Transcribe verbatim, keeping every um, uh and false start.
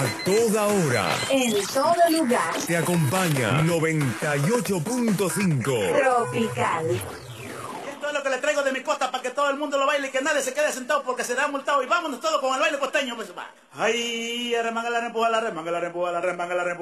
A toda hora. En todo lugar. Te acompaña noventa y ocho punto cinco. Tropical. Esto es lo que le traigo de mi costa para que todo el mundo lo baile y que nadie se quede sentado porque será multado. Y vámonos todos con el baile costeño. Pues va. Ay, remanga la rempuja, la remanga la rempuja, la remanga la rempuja.